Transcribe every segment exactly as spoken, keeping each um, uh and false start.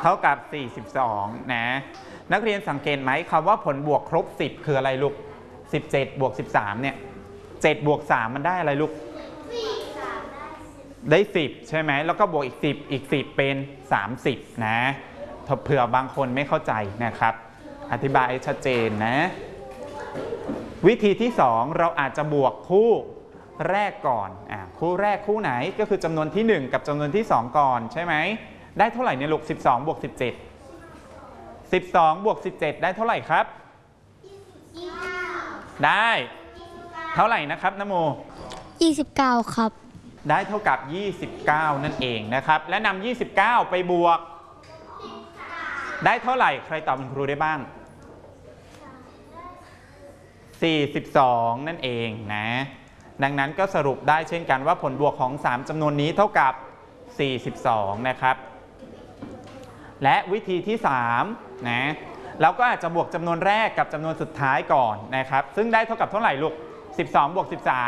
ท่ากับสี่สิบสองนะนักเรียนสังเกตไหมคำว่าผลบวกครบสิบคืออะไรลูกสิบเจ็ดบวกสิบสามเนี่ยเจ็ดบวกสามมันได้อะไรลูกได้สิบใช่ไหมแล้วก็บวกอีกสิบอีกสิบเป็นสามสิบนะเผื่อบางคนไม่เข้าใจนะครับอธิบายชัดเจนนะวิธีที่สองเราอาจจะบวกคู่แรกก่อนอ่ะคู่แรกคู่ไหนก็คือจำนวนที่หนึ่งกับจำนวนที่สองก่อนใช่ไหมได้เท่าไหร่เนี่ยลูกสิบสองบวกสิบเจ็ด สิบสองบวกสิบเจ็ดได้เท่าไหร่ครับได้เท่าไหร่นะครับนโมยี่สิบเก้าครับได้เท่ากับยี่สิบเก้านั่นเองนะครับและนำยี่สิบเก้าไปบวกได้เท่าไหร่ใครตอบคุณครูได้บ้างสี่สิบสองนั่นเองนะดังนั้นก็สรุปได้เช่นกันว่าผลบวกของสามจำนวนนี้เท่ากับสี่สิบสองนะครับและวิธีที่สามนะเราก็อาจจะบวกจำนวนแรกกับจำนวนสุดท้ายก่อนนะครับซึ่งได้เท่ากับเท่าไหร่ลูกสิบสองบวกสิบสาม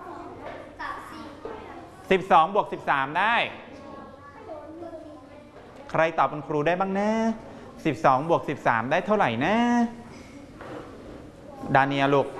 สิบสองบวกสิบสามได้ใครตอบคุณครูได้บ้างนะสิบสองบวกสิบสามได้เท่าไหร่นะดาเนียลูก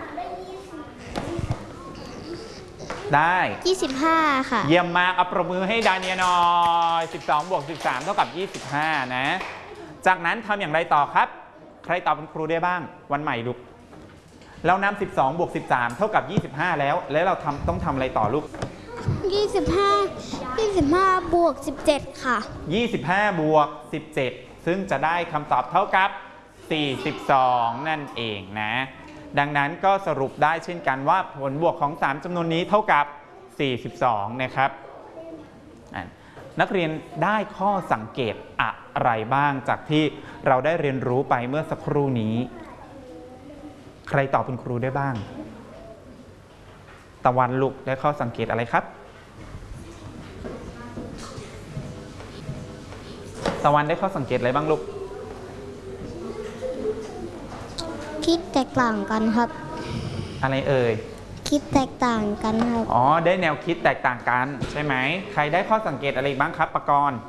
ได้ยี่สิบห้าค่ะเยี่ยมมากเอาปรบมือให้ดาเนียหน่อยสิบสองบวกสิบสามเท่ากับยี่สิบห้านะจากนั้นทำอย่างไรต่อครับใครตอบคุณครูได้บ้างวันใหม่ลูกเรานำสิบสองบวกสิบสามเท่ากับยี่สิบห้าแล้วแล้วเราทำต้องทำอะไรต่อลูกยี่สิบห้า ยี่สิบห้าบวกสิบเจ็ดค่ะยี่สิบห้าบวกสิบเจ็ดซึ่งจะได้คำตอบเท่ากับสี่สิบสองนั่นเองนะดังนั้นก็สรุปได้เช่นกันว่าผลบวกของสามจำนวนนี้เท่ากับสี่สิบสองนะครับนักเรียนได้ข้อสังเกตอะไรบ้างจากที่เราได้เรียนรู้ไปเมื่อสักครู่นี้ใครตอบคุณครูได้บ้างตะวันลูกได้ข้อสังเกตอะไรครับตะวันได้ข้อสังเกตอะไรบ้างลูกคิดแตกต่างกันครับอะไรเอ่ยคิดแตกต่างกันครับอ๋อได้แนวคิดแตกต่างกันใช่ไหมใครได้ข้อสังเกตอะไรบ้างครับปกรณ์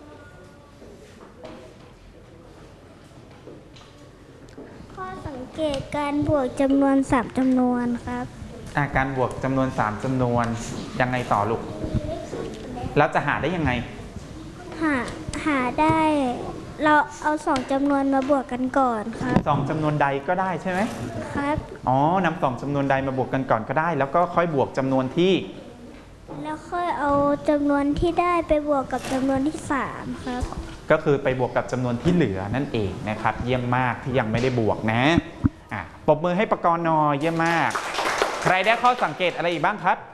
ข้อสังเกตการบวกจำนวนสามจำนวนครับการบวกจำนวนสามจำนวนยังไงต่อลูกแล้วจะหาได้ยังไงหาหาได้เราเอาสองจำนวนมาบวกกันก่อนครับสองจำนวนใดก็ได้ใช่ไหมครับอ๋อนำสองจำนวนใดมาบวกกันก่อนก็ได้แล้วก็ค่อยบวกจำนวนที่แล้วค่อยเอาจำนวนที่ได้ไปบวกกับจำนวนที่สามครับก็คือไปบวกกับจำนวนที่เหลือนั่นเองนะครับเยี่ยมมากที่ยังไม่ได้บวกนะอ่ะปรบมือให้ปกรณ์หน่อยเยี่ยมมากใครได้ข้อสังเกตอะไรอีกบ้างครับ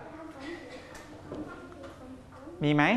มีไหม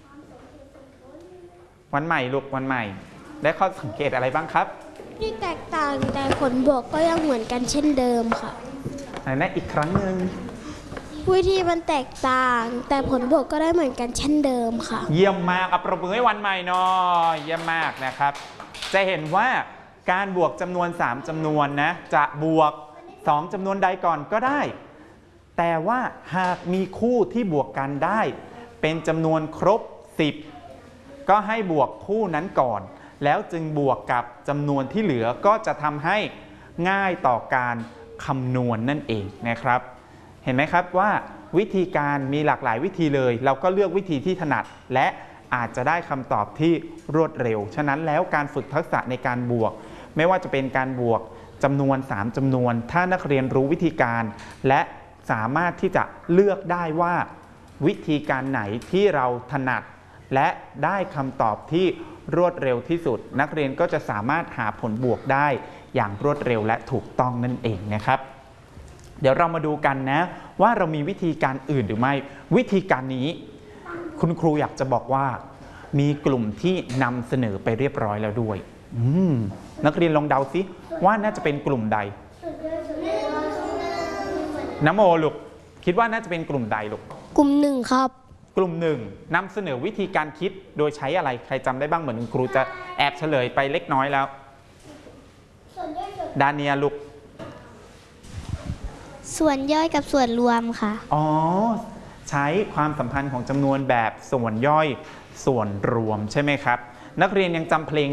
วันใหม่ลูกวันใหม่ได้ข้อสังเกตอะไรบ้างครับที่แตกต่างแต่ผลบวกก็ยังเหมือนกันเช่นเดิมค่ะไหนนะอีกครั้งหนึ่งวิธีมันแตกต่างแต่ผลบวกก็ได้เหมือนกันเช่นเดิมค่ะเยี่ยมมากเอาปรบมือให้วันใหม่หน่อยเยี่ยมมากนะครับจะเห็นว่าการบวกจำนวนสามจำนวนนะจะบวกสองจำนวนใดก่อนก็ได้แต่ว่าหากมีคู่ที่บวกกันได้เป็นจำนวนครบสิบก็ให้บวกคู่นั้นก่อนแล้วจึงบวกกับจำนวนที่เหลือก็จะทำให้ง่ายต่อการคำนวณ นั่นเองนะครับเห็นไหมครับว่าวิธีการมีหลากหลายวิธีเลยเราก็เลือกวิธีที่ถนัดและอาจจะได้คำตอบที่รวดเร็วฉะนั้นแล้วการฝึกทักษะในการบวกไม่ว่าจะเป็นการบวกจำนวนสามจำนวนถ้านักเรียนรู้วิธีการและสามารถที่จะเลือกได้ว่าวิธีการไหนที่เราถนัดและได้คำตอบที่รวดเร็วที่สุดนักเรียนก็จะสามารถหาผลบวกได้อย่างรวดเร็วและถูกต้องนั่นเองนะครับเดี๋ยวเรามาดูกันนะว่าเรามีวิธีการอื่นหรือไม่วิธีการนี้คุณครูอยากจะบอกว่ามีกลุ่มที่นำเสนอไปเรียบร้อยแล้วด้วยนักเรียนลองเดาซิว่าน่าจะเป็นกลุ่มใดน้ำโมลูกคิดว่าน่าจะเป็นกลุ่มใดลูกกลุ่มหนึ่งครับกลุ่มหนึ่งนำเสนอวิธีการคิดโดยใช้อะไรใครจำได้บ้างเหมือนครูจะแอบเฉลยไปเล็กน้อยแล้วดาเนียลูกส่วนย่อยกับส่วนรวมค่ะอ๋อใช้ความสัมพันธ์ของจำนวนแบบส่วนย่อยส่วนรวมใช่ไหมครับนักเรียนยังจำเพลง